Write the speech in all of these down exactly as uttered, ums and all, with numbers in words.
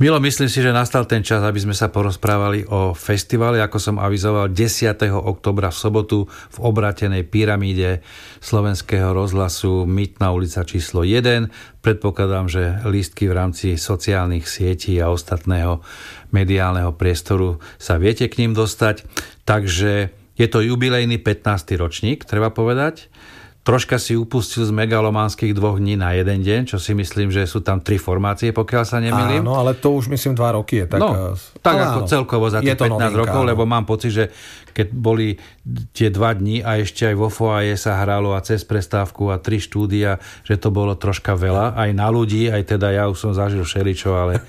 Milo, myslím si, že nastal ten čas, aby sme sa porozprávali o festivale, ako som avizoval desiateho októbra v sobotu v obratenej pyramíde Slovenského rozhlasu Mýtna ulica číslo jeden. Predpokladám, že lístky v rámci sociálnych sietí a ostatného mediálneho priestoru sa viete k ním dostať. Takže je to jubilejný pätnásty ročník, treba povedať. Troška si upustil z megalománskych dvoch dní na jeden deň, čo si myslím, že sú tam tri formácie, pokiaľ sa nemýlim. Áno, ale to už myslím dva roky je. Tak, no, tak no, ako áno. celkovo za tých pätnásť novinka, rokov, áno. Lebo mám pocit, že keď boli tie dva dni a ešte aj vo foaje sa hralo a cez prestávku a tri štúdia, že to bolo troška veľa. Aj na ľudí, aj teda ja už som zažil všeličo, ale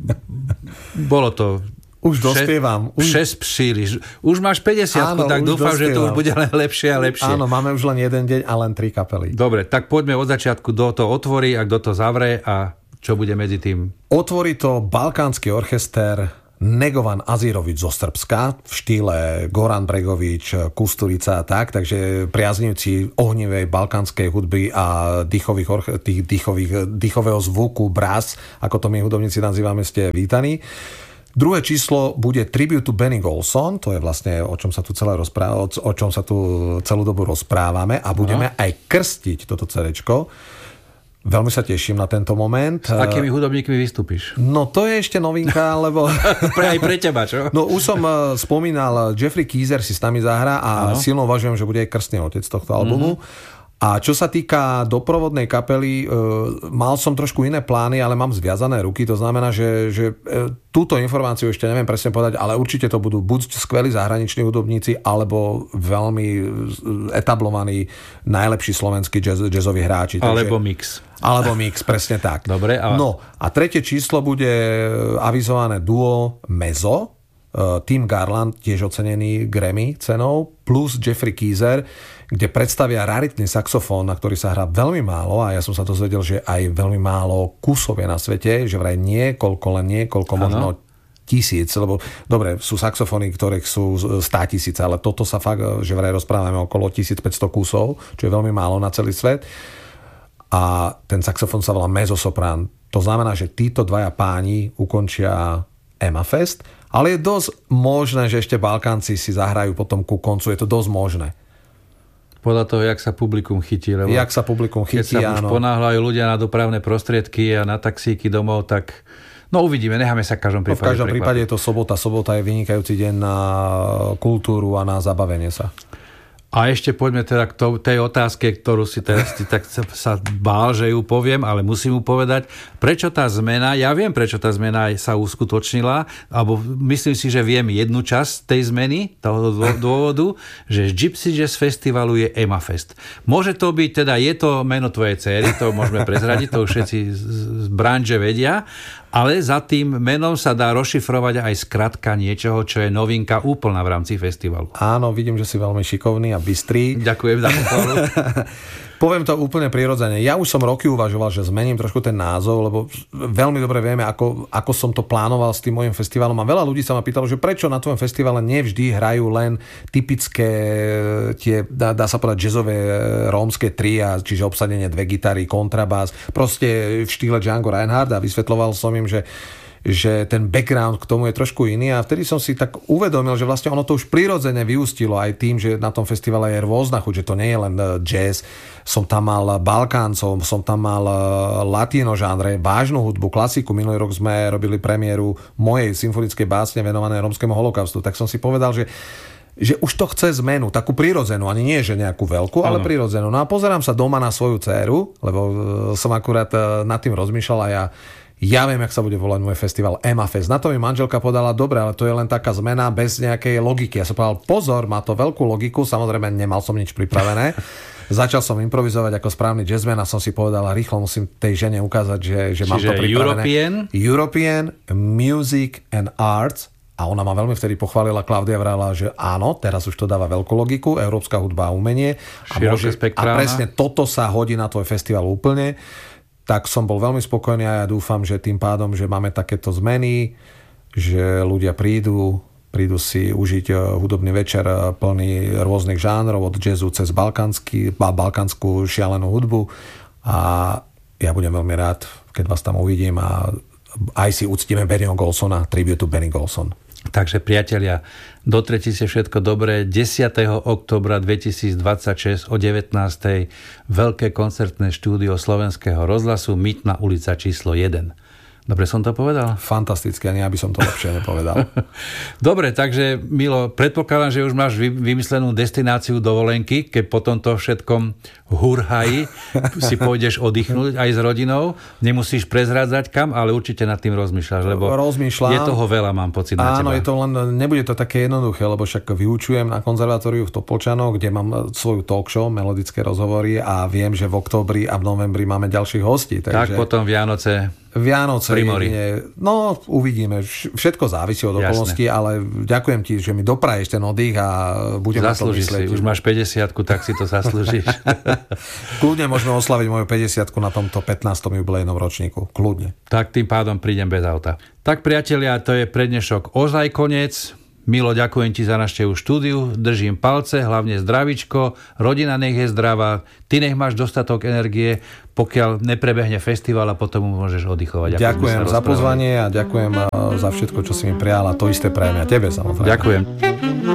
bolo to... Už dospievam. Už... Šesť príliš. Už máš päťdesiatku, tak dúfam, dospievam. Že to už bude len lepšie a lepšie. Áno, máme už len jeden deň a len tri kapely. Dobre, tak poďme od začiatku, kto to otvorí a kto to zavrie a čo bude medzi tým. Otvorí to balkánsky orchester Negovan Azírovič zo Srbska v štýle Goran Bregovič, Kusturica a tak, takže priaznivci ohnivej balkánskej hudby a dýchových, orche- tých dýchových, dýchového zvuku, brass, ako to my hudobníci nazývame, ste vítaní. Druhé číslo bude Tribute to Benny Golson, to je vlastne o čom sa tu celé rozpráva, o čom sa tu celú dobu rozprávame a budeme no. aj krstiť toto cédéčko. Veľmi sa teším na tento moment. S akými hudobníkmi vystúpiš? No to je ešte novinka, lebo... pre, aj pre teba, čo? No už som spomínal, Jeffrey Keezer si s nami zahrá a no. silno uvažujem, že bude aj krstný otec tohto albumu. Mm-hmm. A čo sa týka doprovodnej kapely, e, mal som trošku iné plány, ale mám zviazané ruky, to znamená, že, že e, túto informáciu ešte neviem presne povedať, ale určite to budú buď skvelí zahraniční hudobníci, alebo veľmi etablovaní najlepší slovenskí jazz, jazzoví hráči. Alebo takže, mix. Alebo mix, presne tak. Dobre. Ale... No a tretie číslo bude avizované duo Mezzo, Tim Garland, tiež ocenený Grammy cenou, plus Jeffrey Keezer, kde predstavia raritný saxofón, na ktorý sa hrá veľmi málo a ja som sa dozvedel, že aj veľmi málo kusov je na svete, že vraj niekoľko, len niekoľko, ano. možno tisíc, lebo dobre, sú saxofóny, ktorých sú státisíce, ale toto sa fakt, že vraj rozprávame okolo tisícpäťsto kusov, čo je veľmi málo na celý svet. A ten saxofón sa volá mezzosoprán. To znamená, že títo dvaja páni ukončia Emma Fest, ale je dosť možné, že ešte Balkánci si zahrajú potom ku koncu, je to dosť možné. Podľa toho, jak sa publikum chytí. Lebo jak sa publikum chytí, keď sa áno. už ponáhľajú ľudia na dopravné prostriedky a na taxíky domov, tak no uvidíme, necháme sa v každom prípade. No v každom prípade je to sobota. Sobota je vynikajúci deň na kultúru a na zabavenie sa. A ešte poďme teda k tej otázke, ktorú si teraz ty tak sa bál, že ju poviem, ale musím ju povedať. Prečo tá zmena, ja viem, prečo tá zmena sa uskutočnila, alebo myslím si, že viem jednu časť tej zmeny, toho dôvodu, že z Gypsy Jazz Festivalu je Emma Fest. Môže to byť, teda je to meno tvojej céry, to môžeme prezradiť, to už všetci z branže vedia, ale za tým menom sa dá rozšifrovať aj skratka niečoho, čo je novinka úplná v rámci festivalu. Áno, vidím, že si veľmi šikovný a bystrý. Ďakujem za pochvalu. Poviem to úplne prirodzene. Ja už som roky uvažoval, že zmením trošku ten názov, lebo veľmi dobre vieme, ako, ako som to plánoval s tým mojím festivalom. A veľa ľudí sa ma pýtalo, že prečo na tvojom festivale nevždy hrajú len typické tie, dá, dá sa povedať, jazzové rómske tria, čiže obsadenie dve gitary, kontrabás, proste v štýle Django Reinhardt, a vysvetľoval som im, že že ten background k tomu je trošku iný a vtedy som si tak uvedomil, že vlastne ono to už prirodzene vyústilo aj tým, že na tom festivale je rôzna chuť, že to nie je len jazz, som tam mal Balkáncov, som tam mal latino žánre, vážnu hudbu, klasiku. Minulý rok sme robili premiéru mojej symfonickej básne venované rómskemu holokaustu, tak som si povedal, že že už to chce zmenu, takú prirodzenú, ani nie, že nejakú veľkú, ale prirodzenú. No a pozerám sa doma na svoju dcéru, lebo som akurát nad tým rozmýšľal a ja Ja viem, jak sa bude volať môj festival Emma Fest. Na to mi manželka podala, dobre, ale to je len taká zmena bez nejakej logiky. Ja som povedal, pozor, má to veľkú logiku, samozrejme nemal som nič pripravené. Začal som improvizovať ako správny jazzman a som si povedal, rýchlo musím tej žene ukázať, že, že mám to pripravené. European? European Music and Arts. A ona ma veľmi vtedy pochválila, Klaudia vrala, že áno, teraz už to dáva veľkú logiku, európska hudba a umenie. A, môže, a presne toto sa hodí na tvoj festival úplne. Tak som bol veľmi spokojný a ja dúfam, že tým pádom, že máme takéto zmeny, že ľudia prídu, prídu si užiť hudobný večer plný rôznych žánrov, od jazzu cez balkánsky, balkánsku šialenú hudbu a ja budem veľmi rád, keď vás tam uvidím a aj si uctíme Bennyho Golsona, tribute to Benny Golson. Takže priatelia, dotrete si všetko dobré. desiateho októbra dvetisícdvadsaťšesť o devätnástej veľké koncertné štúdio Slovenského rozhlasu, Mytná ulica číslo jeden. Dobre som to povedal? Fantastické, ani ja by som to lepšie nepovedal. Dobre, takže Milo, predpokladám, že už máš vymyslenú destináciu dovolenky, keď po tomto všetkom hurhaji si pôjdeš oddychnúť aj s rodinou. Nemusíš prezrádzať kam, ale určite nad tým rozmýšľaš, lebo Rozmýšľam. Je toho veľa, mám pocit na Áno, teba. je to len, nebude to také jednoduché, lebo však vyučujem na konzervatóriu v Topolčanoch, kde mám svoju talk show, melodické rozhovory a viem, že v októbri a v novembri máme ďalších hostí. Tak Takže... potom Vianoce... Vianoce, jedine, no uvidíme, všetko závisí od okolností, ale ďakujem ti, že mi dopraješ ten oddych a budem na to myslieť. Si, už máš päťdesiatku, tak si to zaslúžiš. Kľudne môžeme oslaviť moju päťdesiatku na tomto pätnástom jubilejnom ročníku, kľudne. Tak tým pádom prídem bez auta. Tak priatelia, to je pre dnešok ozaj koniec. Milo, ďakujem ti za návštevu štúdiu, držím palce, hlavne zdravíčko, rodina nech je zdravá, ty nech máš dostatok energie, pokiaľ neprebehne festival a potom môžeš oddychovať. Ďakujem za pozvanie a ďakujem za všetko, čo si mi prijala. To isté prajem a tebe samozrejme. Ďakujem.